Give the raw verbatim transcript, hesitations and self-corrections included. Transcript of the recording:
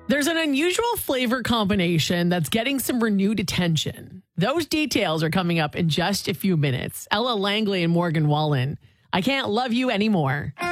There's an unusual flavor combination that's getting some renewed attention. Those details are coming up in just a few minutes. Ella Langley and Morgan Wallen. I Can't Love You Anymore.